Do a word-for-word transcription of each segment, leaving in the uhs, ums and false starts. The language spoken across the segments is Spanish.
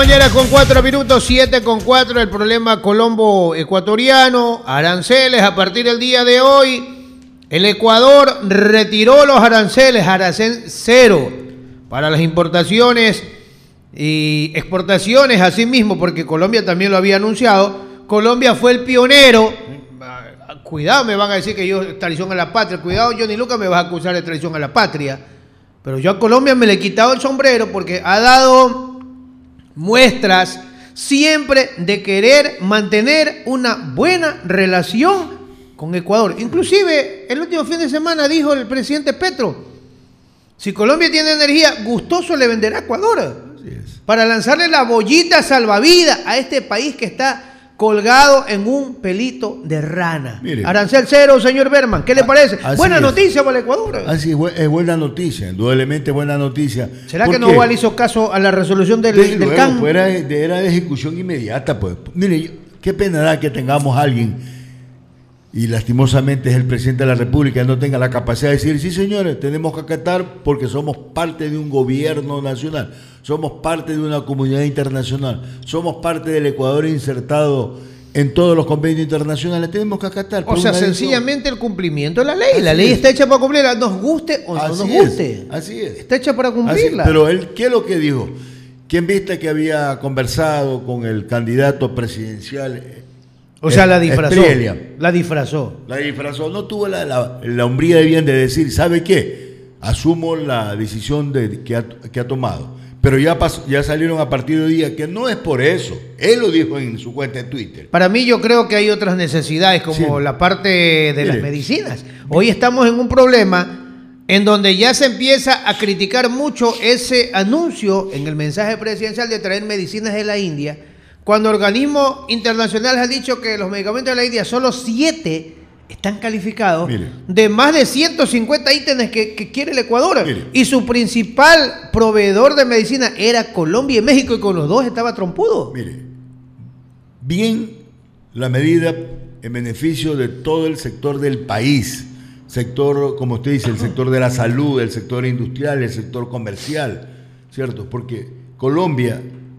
mañana con cuatro minutos, siete con cuatro, el problema colombo-ecuatoriano, aranceles. A partir del día de hoy, el Ecuador retiró los aranceles, arancel cero para las importaciones y exportaciones, asimismo, porque Colombia también lo había anunciado. Colombia fue el pionero. Cuidado, me van a decir que yo traición a la patria. Cuidado, Johnny Lucas, me vas a acusar de traición a la patria. Pero yo a Colombia me le he quitado el sombrero porque ha dado muestras siempre de querer mantener una buena relación con Ecuador. Inclusive, el último fin de semana dijo el presidente Petro, si Colombia tiene energía, gustoso le venderá a Ecuador para lanzarle la bollita salvavidas a este país que está colgado en un pelito de rana. Mire, arancel cero, señor Berman, ¿qué le parece? Buena es. noticia para el Ecuador. Así es, es buena noticia, indudablemente buena noticia. ¿Será que no le hizo caso a la resolución del, Desde del luego, C A N? Pues era, de, era de ejecución inmediata. Pues. Mire, qué pena da que tengamos a alguien, y lastimosamente es el presidente de la República, no tenga la capacidad de decir, sí señores, tenemos que acatar porque somos parte de un gobierno nacional, somos parte de una comunidad internacional, somos parte del Ecuador insertado en todos los convenios internacionales, tenemos que acatar. O sea, sencillamente el cumplimiento de la ley. Así la ley es. está hecha para cumplirla, nos guste o no así nos es, guste. Así es. Está hecha para cumplirla. Así, pero él, ¿qué es lo que dijo? ¿Quién viste que había conversado con el candidato presidencial? O sea, la disfrazó. Espriella. La disfrazó. La disfrazó. No tuvo la, la, la hombría de bien de decir, ¿sabe qué? Asumo la decisión de, que, ha, que ha tomado. Pero ya, pasó, ya salieron a partir de hoy día que no es por eso. Él lo dijo en su cuenta de Twitter. Para mí yo creo que hay otras necesidades como sí. la parte de Mire. las medicinas. Hoy estamos en un problema en donde ya se empieza a criticar mucho ese anuncio en el mensaje presidencial de traer medicinas de la India, cuando organismos internacionales han dicho que los medicamentos de la India, solo siete están calificados. Mire. de más de ciento cincuenta ítems que, que quiere el Ecuador. Mire. Y su principal proveedor de medicina era Colombia y México, y con los dos estaba trompudo. Mire, bien la medida en beneficio de todo el sector del país, sector, como usted dice, el sector de la salud, el sector industrial, el sector comercial, ¿cierto? Porque Colombia,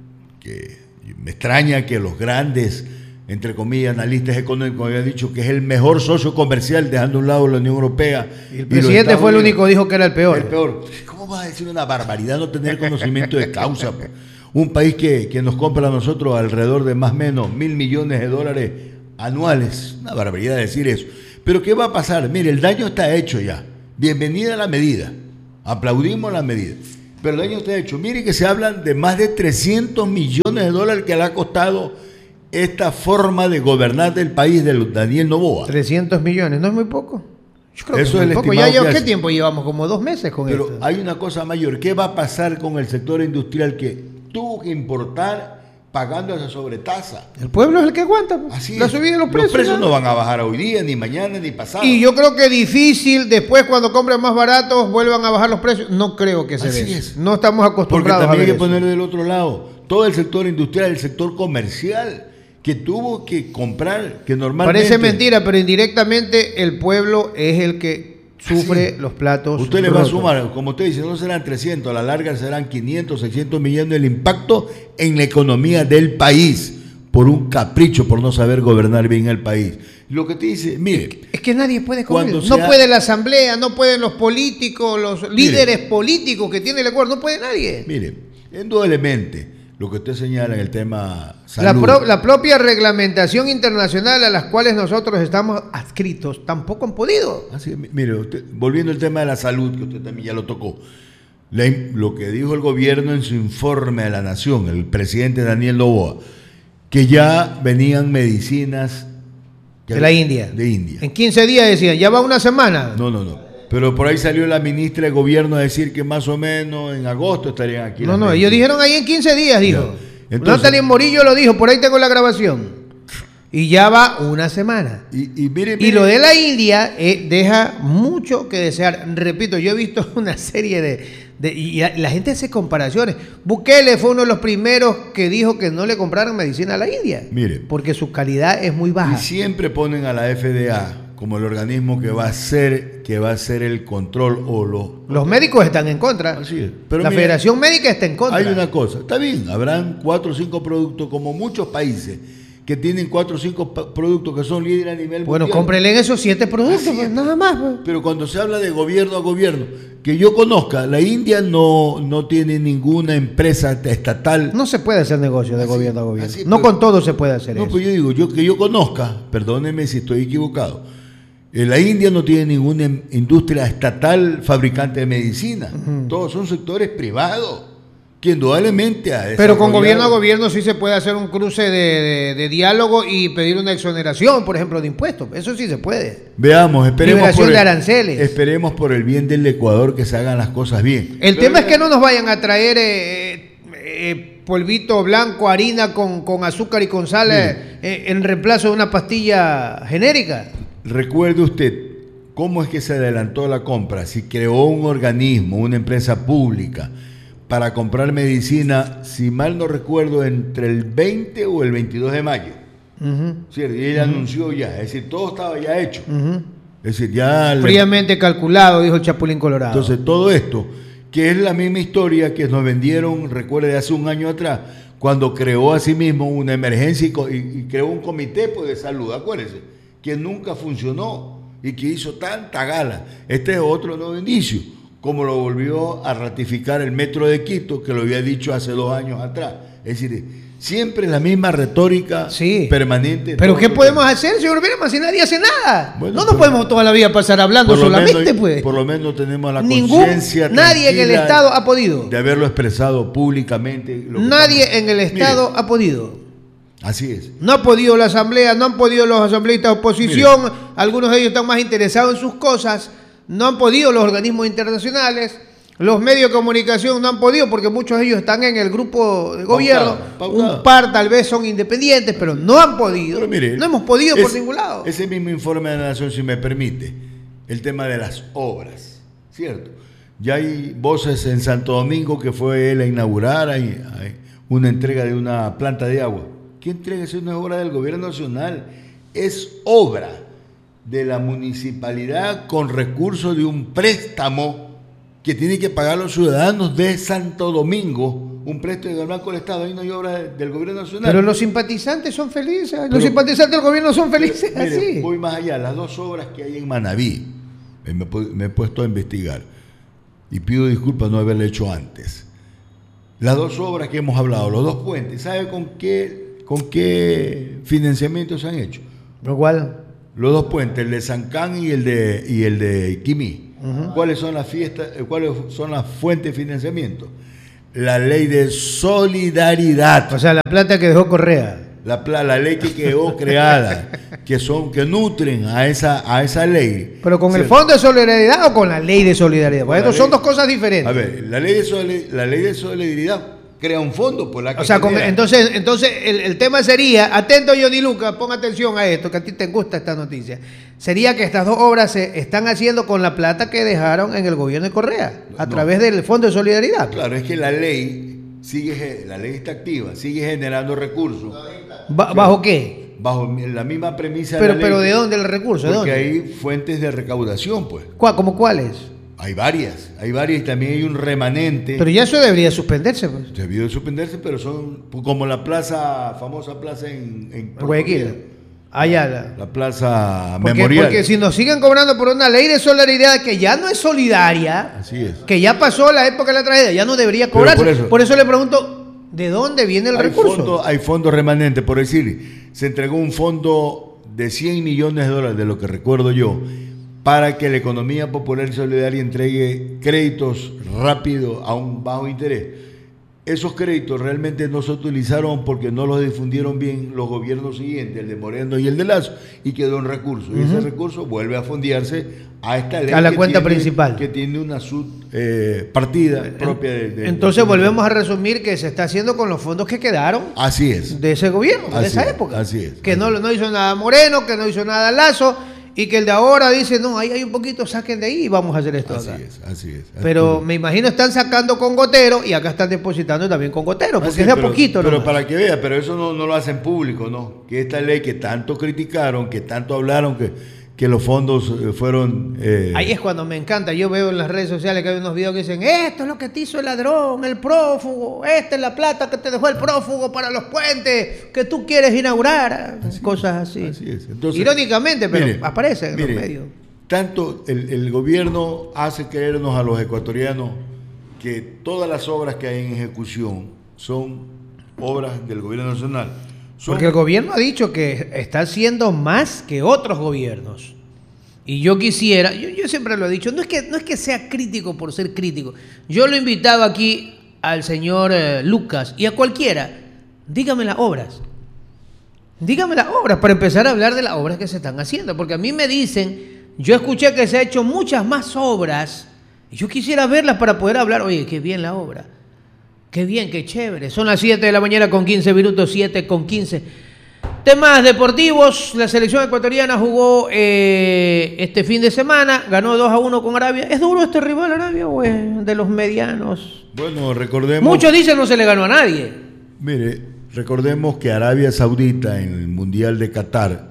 que me extraña que los grandes, entre comillas, analistas económicos habían dicho que es el mejor socio comercial, dejando a un lado la Unión Europea. Y el presidente y fue el único que dijo que era el peor. El peor. ¿Cómo vas a decir una barbaridad, no tener conocimiento de causa? Un país que, que nos compra a nosotros alrededor de más o menos mil millones de dólares anuales. Una barbaridad decir eso. Pero ¿qué va a pasar? Mire, el daño está hecho ya. Bienvenida a la medida. Aplaudimos la medida. Pero el daño está hecho. Mire que se hablan de más de trescientos millones de dólares que le ha costado esta forma de gobernar del país de Daniel Noboa. trescientos millones, ¿no es muy poco? Yo creo Eso que es muy el poco. Ya, ya, ¿qué hace? tiempo llevamos? Como dos meses con Pero esto. Pero hay una cosa mayor. ¿Qué va a pasar con el sector industrial que tuvo que importar pagando esa sobretasa? El pueblo es el que aguanta. Pues. Así la es. subida de los precios. Los precios no van a bajar hoy día, ni mañana, ni pasado. Y yo creo que es difícil, después cuando compren más baratos, vuelvan a bajar los precios. No creo que se Así dé. es. No estamos acostumbrados a ver Porque también hay que eso. poner del otro lado todo el sector industrial, el sector comercial, que tuvo que comprar, que normalmente... Parece mentira, pero indirectamente el pueblo es el que sufre Así. los platos Usted le rotos. va a sumar, como usted dice, no serán trescientos, a la larga serán quinientos, seiscientos millones del impacto en la economía del país, por un capricho, por no saber gobernar bien el país. Lo que te dice, mire... Es que nadie puede comer. No sea, puede la asamblea, no pueden los políticos, los mire, líderes políticos que tiene el Ecuador, no puede nadie. Mire, indudablemente, lo que usted señala en el tema salud... La, pro, la propia reglamentación internacional a las cuales nosotros estamos adscritos tampoco han podido. Así, mire, usted, volviendo al tema de la salud, que usted también ya lo tocó, la, lo que dijo el gobierno en su informe a la Nación, el presidente Daniel Noboa, que ya venían medicinas... De la India. De India. En quince días decían, ya va una semana. No, no, no. Pero por ahí salió la ministra de gobierno a decir que más o menos en agosto estarían aquí. No, no, medicinas. Ellos dijeron ahí en quince días, dijo. Entonces, Natalie Morillo lo dijo, por ahí tengo la grabación. Y ya va una semana. Y, y, mire, mire. Y lo de la India eh, deja mucho que desear. Repito, yo he visto una serie de... De, y la gente hace comparaciones. Bukele fue uno de los primeros que dijo que no le compraran medicina a la India. Mire. Porque su calidad es muy baja. Y siempre ponen a la F D A como el organismo que va a hacer, que va a hacer el control o lo... Los médicos están en contra. Así es. Pero la mira, Federación Médica está en contra. Hay una cosa, está bien, habrán cuatro o cinco productos, como muchos países, que tienen cuatro o cinco productos que son líderes a nivel bueno, mundial. cómprenle en esos siete productos, pues, nada más. Pues. Pero cuando se habla de gobierno a gobierno, que yo conozca, la India no, no tiene ninguna empresa estatal. No se puede hacer negocio de así, gobierno a gobierno. Así, no pues, con todo se puede hacer no, eso. pues yo digo, yo que yo conozca, perdónenme si estoy equivocado, eh, la India no tiene ninguna industria estatal fabricante de medicina. Uh-huh. Todos son sectores privados. Que indudablemente ha Pero con gobierno a gobierno sí se puede hacer un cruce de, de, de diálogo y pedir una exoneración, por ejemplo, de impuestos. Eso sí se puede. Veamos, esperemos Liberación por el, de aranceles. Esperemos por el bien del Ecuador que se hagan las cosas bien. El Pero tema ya... es que no nos vayan a traer eh, eh, polvito blanco, harina con, con azúcar y con sal eh, eh, en reemplazo de una pastilla genérica. Recuerde usted cómo es que se adelantó la compra. Si creó un organismo, una empresa pública, para comprar medicina, si mal no recuerdo, entre el veinte o el veintidós de mayo. Uh-huh. ¿Cierto? Y ella uh-huh. anunció ya, es decir, todo estaba ya hecho. Uh-huh. Es decir, ya... Fríamente le... calculado, dijo el Chapulín Colorado. Entonces, todo esto, que es la misma historia que nos vendieron, recuerde, hace un año atrás, cuando creó a sí mismo una emergencia y, y, y creó un comité pues, de salud, acuérdense, que nunca funcionó y que hizo tanta gala. Este es otro nuevo indicio, como lo volvió a ratificar el Metro de Quito, que lo había dicho hace dos años atrás. Es decir, siempre la misma retórica sí. permanente. ¿Pero qué podemos hacer, señor Berman, si nadie hace nada? Bueno, no nos por, podemos toda la vida pasar hablando solamente, menos, pues. Por lo menos tenemos la conciencia Nadie en el Estado ha podido. De haberlo expresado públicamente. Lo nadie estamos... en el Estado Mire, ha podido. Así es. No ha podido la Asamblea, no han podido los asambleístas de oposición, Mire. algunos de ellos están más interesados en sus cosas. No han podido los organismos internacionales, los medios de comunicación no han podido porque muchos de ellos están en el grupo de gobierno. Pautada, pautada. Un par tal vez son independientes, pero no han podido. Pero mire, no hemos podido es, por ningún lado. Ese mismo informe de la Nación, si me permite, el tema de las obras, ¿cierto? Ya hay voces en Santo Domingo que fue él a inaugurar hay, hay una entrega de una planta de agua. ¿Qué entrega? Es una obra del gobierno nacional. Es obra de la municipalidad con recursos de un préstamo que tienen que pagar los ciudadanos de Santo Domingo, un préstamo del Banco del Estado. Ahí no hay obra del gobierno nacional. Pero los simpatizantes son felices, Pero, los simpatizantes del gobierno son felices. Pero, mire, así. Voy más allá, las dos obras que hay en Manabí, me, me he puesto a investigar y pido disculpas no haberlo hecho antes. Las dos obras que hemos hablado, los dos puentes, ¿sabe con qué, con qué financiamiento se han hecho? ¿Lo cual? Los dos puentes, el de Sancán y el de y el de Quimí. Uh-huh. ¿Cuáles son las fiestas, cuáles son las fuentes de financiamiento? La ley de solidaridad. O sea, la plata que dejó Correa. La, la ley que quedó creada, que son que nutren a esa a esa ley. ¿Pero con ¿cierto? el Fondo de Solidaridad o con la ley de solidaridad? Porque estos son dos cosas diferentes. A ver, la ley de solidaridad, la ley de solidaridad crea un fondo por la que o sea, con, entonces, entonces el, el tema sería, atento Johnny Lucas, pon atención a esto, que a ti te gusta esta noticia. Sería que estas dos obras se están haciendo con la plata que dejaron en el gobierno de Correa, a no, través del Fondo de Solidaridad. Claro, es que la ley sigue, la ley está activa, sigue generando recursos. ¿Ba ¿Bajo qué? Bajo la misma premisa pero, de la ley. Pero ¿de dónde el recurso? Porque ¿de dónde? Hay fuentes de recaudación, pues. ¿Cuál, ¿Cómo cuáles? Hay varias, hay varias y también hay un remanente. Pero ya eso debería suspenderse, pues. Debió suspenderse, pero son como la plaza, famosa plaza en, en Guayaquil. Allá la, la plaza porque, memorial. Porque si nos siguen cobrando por una ley de solidaridad que ya no es solidaria, así es, que ya pasó la época de la tragedia, ya no debería cobrarse. Por eso, por eso le pregunto, ¿de dónde viene el hay recurso? Fondo, hay fondos remanentes, por decir, se entregó un fondo de cien millones de dólares, de lo que recuerdo yo, para que la economía popular y solidaria entregue créditos rápidos a un bajo interés. Esos créditos realmente no se utilizaron porque no los difundieron bien los gobiernos siguientes, el de Moreno y el de Lazo, y quedó en recurso. Uh-huh. Y ese recurso vuelve a fondearse a esta ley. A la que cuenta tiene, principal. Que tiene una subpartida eh, propia de, de... Entonces de, volvemos a resumir que se está haciendo con los fondos que quedaron. Así es. De ese gobierno, así de esa es, época. Así es. Que así no, es. no hizo nada Moreno, que no hizo nada Lazo. Y que el de ahora dice, no, ahí hay un poquito, saquen de ahí y vamos a hacer esto así acá. Es, así es. Pero me imagino están sacando con gotero y acá están depositando también con gotero, porque así es de pero, a poquito. Pero nomás. para que vea, pero eso no, no lo hacen público, ¿no? Que esta ley que tanto criticaron, que tanto hablaron, que, que los fondos fueron... Eh, Ahí es cuando me encanta. Yo veo en las redes sociales que hay unos videos que dicen, esto es lo que te hizo el ladrón, el prófugo, esta es la plata que te dejó el prófugo para los puentes que tú quieres inaugurar. Así Cosas así. así es. Entonces, irónicamente, pero mire, aparecen en mire, los medios. Tanto el, el gobierno hace creernos a los ecuatorianos que todas las obras que hay en ejecución son obras del gobierno nacional. Son... Porque el gobierno ha dicho que está haciendo más que otros gobiernos. Y yo quisiera, yo, yo siempre lo he dicho, no es, que, no es que sea crítico por ser crítico. Yo lo invitaba aquí al señor eh, Lucas y a cualquiera. Dígame las obras. Dígame las obras para empezar a hablar de las obras que se están haciendo. Porque a mí me dicen, yo escuché que se ha hecho muchas más obras. Y yo quisiera verlas para poder hablar. Oye, qué bien la obra. Qué bien, qué chévere. Son las siete de la mañana con quince minutos, siete con quince. Temas deportivos. La selección ecuatoriana jugó eh, este fin de semana. Ganó dos a uno con Arabia. ¿Es duro este rival Arabia o es de los medianos? Bueno, recordemos... Muchos dicen no se le ganó a nadie. Mire, recordemos que Arabia Saudita en el Mundial de Qatar,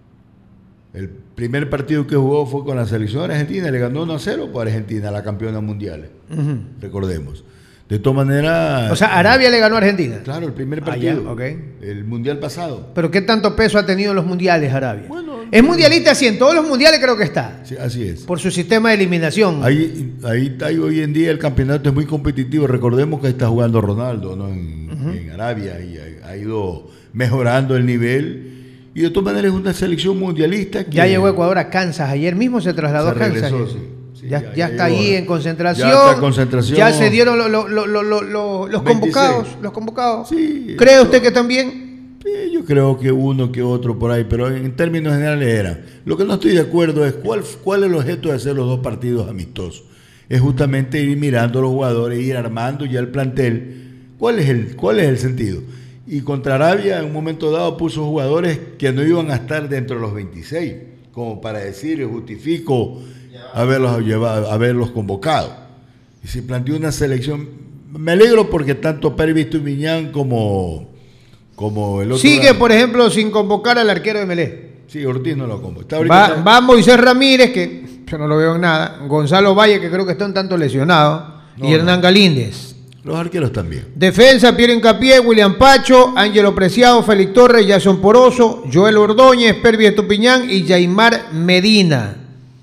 el primer partido que jugó fue con la selección argentina. Le ganó uno a cero por Argentina, la campeona mundial. Uh-huh. Recordemos. De todas maneras... O sea, Arabia le ganó a Argentina. Claro, el primer partido. Ah, ya, okay. El mundial pasado. ¿Pero qué tanto peso ha tenido en los mundiales Arabia? Bueno, es mundialista, sí, en todos los mundiales creo que está. Sí, así es. Por su sistema de eliminación. Ahí, ahí, ahí hoy en día el campeonato es muy competitivo. Recordemos que está jugando Ronaldo, ¿no? en, uh-huh. en Arabia y ha, ha ido mejorando el nivel. Y de todas maneras es una selección mundialista que... Ya llegó Ecuador a Kansas. Ayer mismo se trasladó se regresó, a Kansas. Sí. Sí, ya, ya, ya, ya está llegó, ahí en concentración. Ya está en concentración. Ya se dieron lo, lo, lo, lo, lo, lo, los convocados. Los convocados. Sí, ¿Cree eso, usted que también? Sí, yo creo que uno que otro por ahí, pero en términos generales era. Lo que no estoy de acuerdo es cuál, cuál es el objeto de hacer los dos partidos amistosos. Es justamente ir mirando a los jugadores, ir armando ya el plantel. ¿Cuál es el, cuál es el sentido? Y contra Arabia en un momento dado puso jugadores que no iban a estar dentro de los veintiséis, como para decir, justifico haberlos llevado, haberlos convocado. Y se planteó una selección. Me alegro porque tanto Pervis Tumiñán como, como el otro. Sigue, lado, por ejemplo, sin convocar al arquero de Melé. Sí, Ortiz no lo convocó. Va, va Moisés Ramírez, que yo no lo veo en nada. Gonzalo Valle, que creo que está un tanto lesionado. No, y Hernán no. Galíndez. Los arqueros también. Defensa, Piero Hincapié, William Pacho, Ángelo Preciado, Félix Torres, Jason Poroso, Joel Ordóñez, Pervis Estupiñán y Yaimar Medina.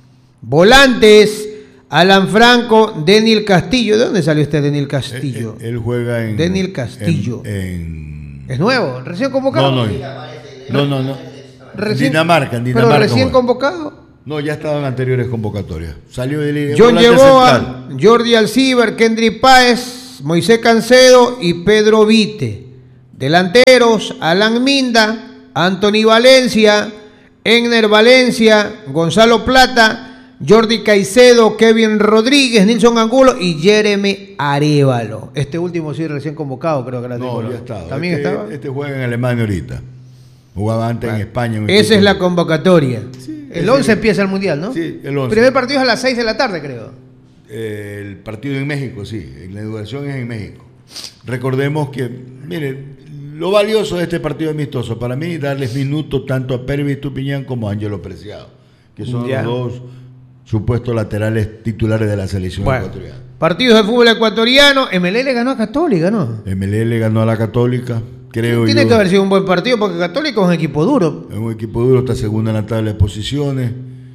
Volantes, Alan Franco, Deniel Castillo. ¿De dónde salió este Deniel Castillo? Él, él juega en... Deniel Castillo. En, en... ¿Es nuevo? ¿Recién convocado? No, no. No, no, no. Recién, Dinamarca, en Dinamarca. ¿Pero recién juega. convocado? No, ya estaba en anteriores convocatorias. Salió de John llevó a Jordi Alcibar, Kendry Páez, Moisés Cancedo y Pedro Vite. Delanteros, Alan Minda, Anthony Valencia, Egner Valencia, Gonzalo Plata, Jordi Caicedo, Kevin Rodríguez, Nilson Angulo y Jeremy Arévalo. Este último sí recién convocado, creo que la tengo. No, ya estaba. ¿También este, estaba? Este juega en Alemania ahorita. Jugaba antes bueno, en España. En esa es la convocatoria. Sí, el once es, empieza el Mundial, ¿no? Sí, el once. El primer partido es a las seis de la tarde, creo. Eh, el partido en México, sí. La inauguración es en México. Recordemos que, miren, lo valioso de este partido amistoso, para mí, darles minutos tanto a Pervis Tupiñán como a Ángelo Preciado, que son ya. los dos supuestos laterales titulares de la selección bueno, ecuatoriana. Partidos de fútbol ecuatoriano. M L E le ganó a Católica, ¿no? M L E le ganó a la Católica, creo Tiene yo. que haber sido un buen partido porque Católica es un equipo duro. Es un equipo duro, está segundo en la tabla de posiciones.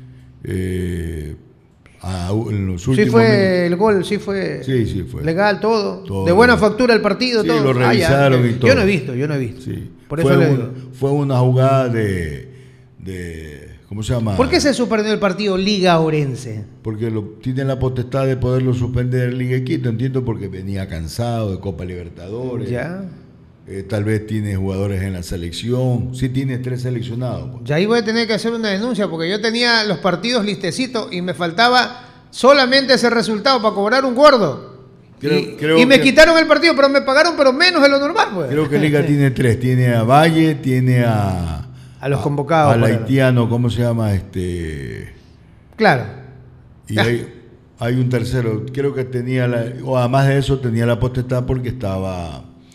Eh, a, en los últimos sí fue minutos. El gol, sí fue, sí, sí fue legal todo. todo. De buena factura el partido, sí, todo. lo revisaron ah, ya, y todo. Yo no he visto, yo no he visto. Sí. Por eso fue, le un, digo. fue una jugada de, de ¿cómo se llama? ¿Por qué se suspendió el partido Liga Orense? Porque lo, tienen la potestad de poderlo suspender Liga de Quito, entiendo, porque venía cansado de Copa Libertadores. Ya. Eh, tal vez tiene jugadores en la selección. Sí tiene tres seleccionados. Pues. Ya ahí voy a tener que hacer una denuncia porque yo tenía los partidos listecitos y me faltaba solamente ese resultado para cobrar un gordo. Creo, y creo y me que, quitaron el partido, pero me pagaron pero menos de lo normal. Pues. Creo que Liga tiene tres. Tiene a Valle, tiene a... A los convocados. Al haitiano, ¿cómo se llama? este Claro. Y hay, hay un tercero. Creo que tenía, la, o además de eso, tenía la potestad porque estaba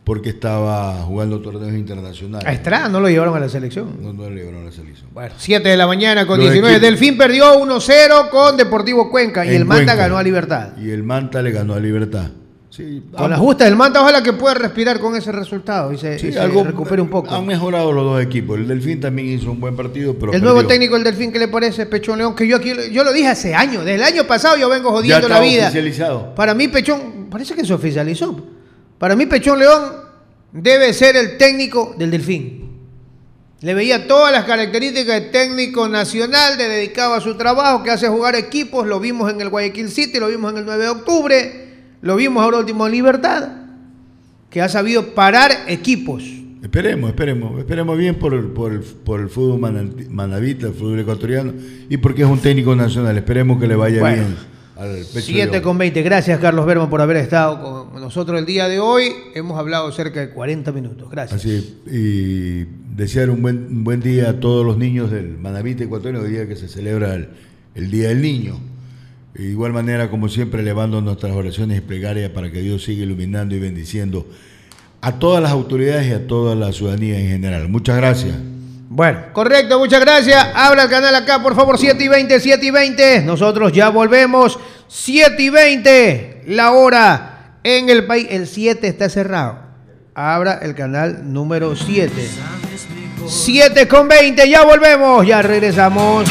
porque estaba jugando torneos internacionales. A Estrada no lo llevaron a la selección. No, no lo llevaron a la selección. Bueno, siete de la mañana con Los diecinueve. equipos. Delfín perdió uno cero con Deportivo Cuenca y En el Manta Cuenca. ganó a Libertad. Y el Manta le ganó a Libertad. Sí, Con la justa del Manta, ojalá que pueda respirar con ese resultado y se, sí, y se algo, recupere un poco. Han mejorado los dos equipos. El Delfín también hizo un buen partido, pero El perdió. nuevo técnico del Delfín, ¿qué le parece? Pechón León, que yo aquí yo lo dije hace años. Desde el año pasado yo vengo Ya jodiendo está la vida. oficializado. Para mí, Pechón, parece que se oficializó. Para mí, Pechón León debe ser el técnico del Delfín. Le veía todas las características de técnico nacional, de dedicado a su trabajo, que hace jugar equipos. Lo vimos en el Guayaquil City, lo vimos en el nueve de octubre, lo vimos ahora último en Libertad, que ha sabido parar equipos. Esperemos, esperemos, esperemos bien por el, por el, por el fútbol mananti- manavita, el fútbol ecuatoriano, y porque es un técnico nacional. Esperemos que le vaya Bueno, bien al Pecho siete León. con veinte. Gracias, Carlos Berman, por haber estado con nosotros el día de hoy. Hemos hablado cerca de cuarenta minutos. Gracias. Así, y desear un buen, un buen día a todos los niños del Manavita ecuatoriano, el día que se celebra el, el Día del Niño. De igual manera, como siempre, elevando nuestras oraciones y plegarias para que Dios siga iluminando y bendiciendo a todas las autoridades y a toda la ciudadanía en general. Muchas gracias. Bueno, correcto, muchas gracias. Abra el canal acá, por favor, siete y veinte, siete y veinte. Nosotros ya volvemos. siete y veinte, la hora en el país. El siete está cerrado. Abra el canal número siete. siete con veinte, ya volvemos, ya regresamos.